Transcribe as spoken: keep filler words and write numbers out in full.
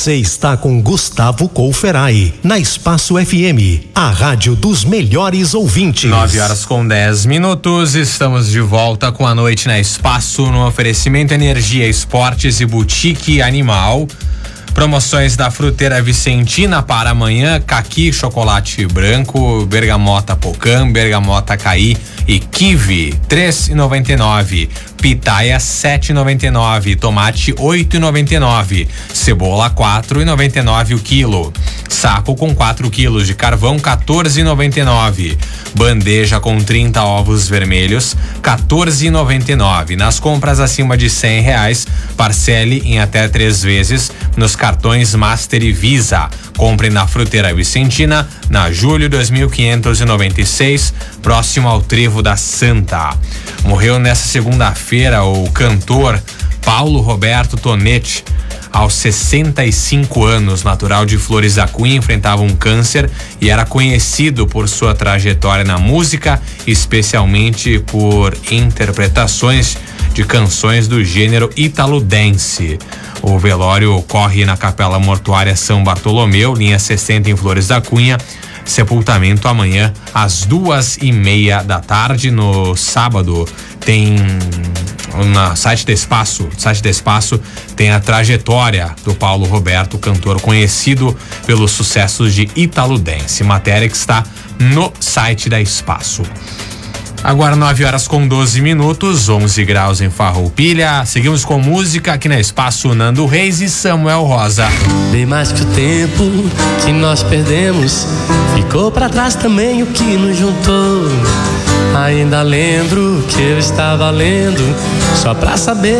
Você está com Gustavo Couferai, na Espaço F M, a rádio dos melhores ouvintes. nove horas com dez minutos, estamos de volta com a noite na Espaço, no oferecimento Energia, Esportes e Boutique Animal. Promoções da Fruteira Vicentina para amanhã: caqui, chocolate branco, bergamota Pocan, bergamota Caí e kiwi, três e noventa e nove. Pitaia, sete e noventa e nove. Tomate, oito e noventa e nove. Cebola, quatro e noventa e nove o quilo. Saco com quatro quilos de carvão, quatorze e noventa e nove. Bandeja com trinta ovos vermelhos, quatorze e noventa e nove. Nas compras acima de cem reais, parcele em até três vezes nos cartões Master e Visa. Compre na Fruteira Vicentina, na Júlio dois mil quinhentos e noventa e seis, próximo ao Trevo da Santa. Morreu nesta segunda-feira o cantor Paulo Roberto Tonetti, aos sessenta e cinco anos, natural de Flores da Cunha, enfrentava um câncer e era conhecido por sua trajetória na música, especialmente por interpretações de canções do gênero italo-dance. O velório ocorre na Capela Mortuária São Bartolomeu, linha sessenta, em Flores da Cunha. Sepultamento amanhã às duas e meia da tarde. No sábado tem no site do Espaço, site do Espaço tem a trajetória do Paulo Roberto, cantor conhecido pelos sucessos de italo-dance. Matéria que está no site da Espaço. Agora nove horas com doze minutos, onze graus em Farroupilha. Seguimos com música aqui na Espaço. Nando Reis e Samuel Rosa. Bem mais que o tempo que nós perdemos, ficou pra trás também o que nos juntou. Ainda lembro que eu estava lendo só pra saber